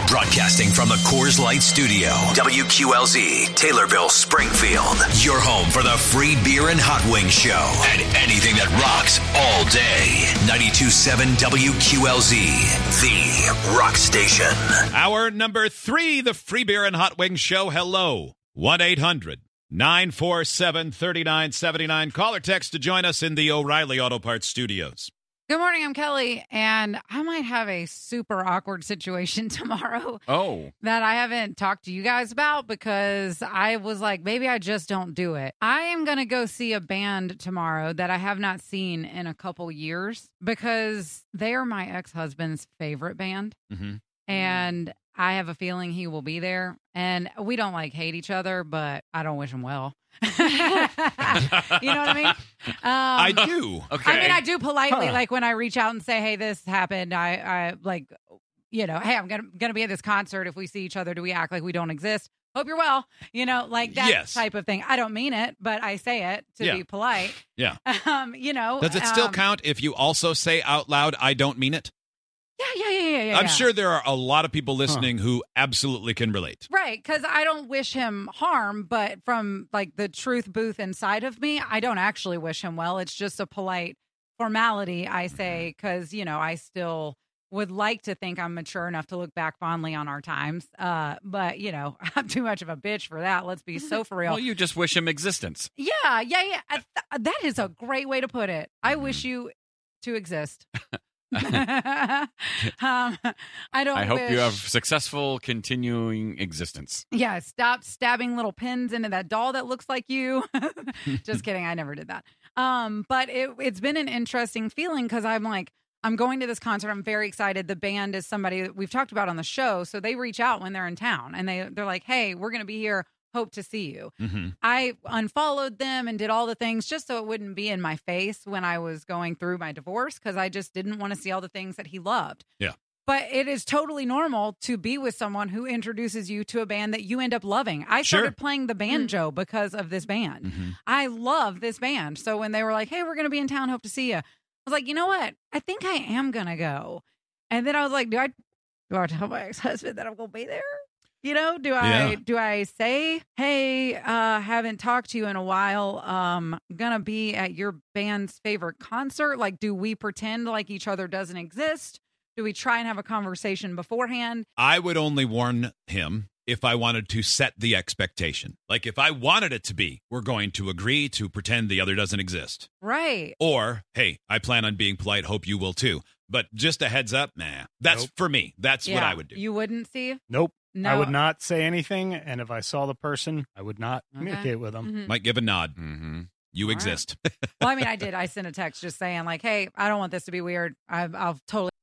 Broadcasting from the Coors Light Studio, WQLZ, Taylorville, Springfield. Your home for the free beer and hot wings show and anything that rocks all day. 92.7 WQLZ, the rock station. Hour number 3, the free beer and hot wings show. Hello. 1-800-947-3979. Call or text to join us in the O'Reilly Auto Parts studios. Good morning, I'm Kelly, and I might have a super awkward situation tomorrow that I haven't talked to you guys about because I was like, maybe I just don't do it. I am going to go see a band tomorrow that I have not seen in a couple years because they are my ex-husband's favorite band, and I have a feeling he will be there, and we don't hate each other, but I don't wish him well. You know what I mean? I do. Okay. I mean, I do politely, when I reach out and say, hey, this happened. I hey, I'm gonna be at this concert. If we see each other, do we act like we don't exist? Hope you're well. That Yes. type of thing. I don't mean it, but I say it to be polite. Yeah. Does Does it still count if you also say out loud, I don't mean it? Yeah. I'm sure there are a lot of people listening who absolutely can relate. Right, because I don't wish him harm, but from the truth booth inside of me, I don't actually wish him well. It's just a polite formality, I say, because, I still would like to think I'm mature enough to look back fondly on our times. But, I'm too much of a bitch for that. Let's be so for real. Well, you just wish him existence. Yeah. That is a great way to put it. I wish you to exist. I hope you have successful continuing existence. Yeah, stop stabbing little pins into that doll that looks like you. Just kidding, I never did that. But it's been an interesting feeling because I'm going to this concert. I'm very excited. The band is somebody that we've talked about on the show, so they reach out when they're in town and they're like, "Hey, we're going to be here. Hope to see you." I unfollowed them and did all the things just so it wouldn't be in my face when I was going through my divorce because I just didn't want to see all the things that he loved. Yeah. But it is totally normal to be with someone who introduces you to a band that you end up loving. I started playing the banjo because of this band. I love this band. So when they were like, "Hey, we're going to be in town. Hope to see you." I was like, you know what? I think I am going to go. And then I was like, do I tell my ex-husband that I'm going to be there? Do I say, hey, haven't talked to you in a while. Gonna be at your band's favorite concert. Do we pretend like each other doesn't exist? Do we try and have a conversation beforehand? I would only warn him if I wanted to set the expectation. If I wanted it to be, we're going to agree to pretend the other doesn't exist. Right. Or, hey, I plan on being polite. Hope you will too. But just a heads up, nah. That's for me. That's what I would do. You wouldn't, Steve? Nope. No. I would not say anything, and if I saw the person, I would not communicate with them. Might give a nod. You All exist. Well, I mean, I did. I sent a text just saying, hey, I don't want this to be weird. I'll totally